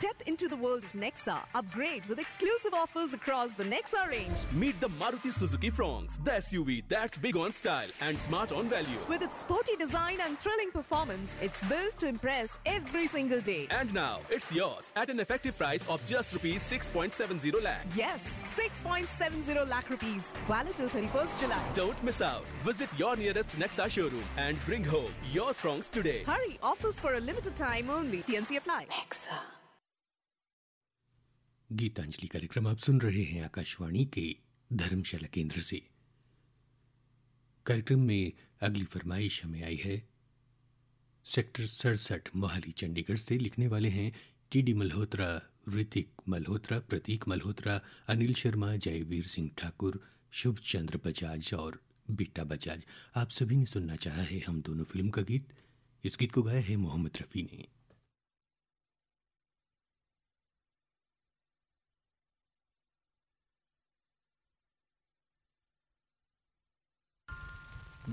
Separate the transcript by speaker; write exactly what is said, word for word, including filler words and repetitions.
Speaker 1: Step into the world of Nexa. Upgrade with exclusive offers across the Nexa range.
Speaker 2: Meet the Maruti Suzuki Fronx, the S U V that's big on style and smart on value.
Speaker 1: With its sporty design and thrilling performance, it's built to impress every single day.
Speaker 2: And now, it's yours at an effective price of just rupees six point seven zero lakh.
Speaker 1: Yes, six point seven zero lakh rupees. Valid till thirty-first July.
Speaker 2: Don't miss out. Visit your nearest Nexa showroom and bring home your Fronx today.
Speaker 1: Hurry, offers for a limited time only. T N C apply. Nexa.
Speaker 3: Geetanjali कार्यक्रम आप सुन रहे हैं आकाशवाणी के धर्मशाला केंद्र से। कार्यक्रम में अगली फरमाइश हमें आई है सेक्टर सड़सठ मोहाली चंडीगढ़ से। लिखने वाले हैं टी डी मल्होत्रा, ऋतिक मल्होत्रा, प्रतीक मल्होत्रा, अनिल शर्मा, जयवीर सिंह ठाकुर, शुभ चंद्र बजाज और बिट्टा बजाज। आप सभी ने सुनना चाहा है हम दोनों फिल्म का गीत। इस गीत को गाया है मोहम्मद रफ़ी ने।